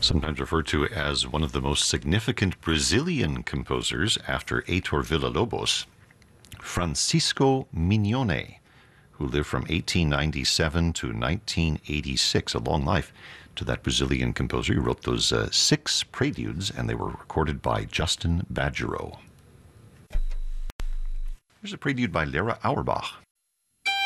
Sometimes referred to as one of the most significant Brazilian composers after Heitor Villa-Lobos, Francisco Mignone, who lived from 1897 to 1986, a long life to that Brazilian composer. He wrote those 6 preludes, and they were recorded by Justin Badgerow. Here's a prelude by Lara Auerbach.